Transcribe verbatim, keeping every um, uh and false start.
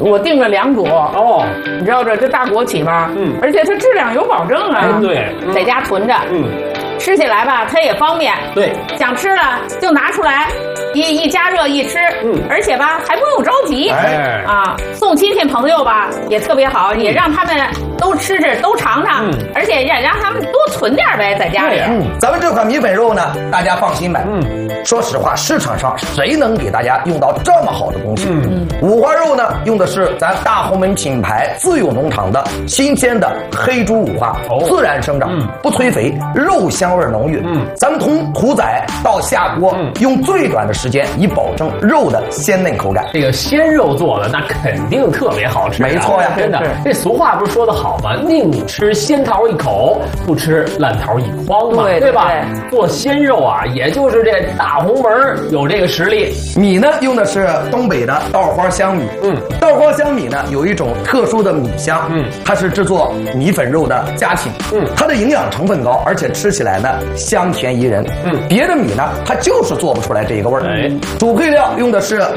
我订了两组哦， 你知道这这大国企吧？ 嗯， 而且它质量有保证啊。 哎对， 在家囤着， 嗯， 吃起来吧它也方便。 对， 想吃了就拿出来，一一加热一吃， 嗯， 而且吧还不用着急。 哎啊，送亲戚朋友吧也特别好，也让他们都吃吃都尝尝， 嗯， 而且也让他们多存点呗，在家里。 嗯，咱们这款米粉肉呢，大家放心买。 嗯， 说实话，市场上谁能给大家用到这么好的东西？ 嗯， 五花肉呢，用的是咱大红门品牌自有农场的新鲜的黑猪五花， 哦， 自然生长， 嗯， 不催肥，肉香味浓郁。 嗯， 咱们从屠宰到下锅， 嗯， 用最短的时间，以保证肉的鲜嫩口感。 这个鲜肉做的那肯定特别好吃、啊， 没错呀， 真的。这俗话不是说的好吗？宁吃鲜桃一口，不吃烂桃一筐嘛， 对对吧？做鲜肉啊，也就是这大红门有这个实力。 米呢，用的是东北的稻花香米。 嗯， 稻花香米呢，有一种特殊的米香。 嗯， 它是制作米粉肉的佳品。 嗯， 它的营养成分高，而且吃起来呢香甜宜人。 嗯， 别的米呢，它就是做不出来这个味儿。 哎， 主配料用的是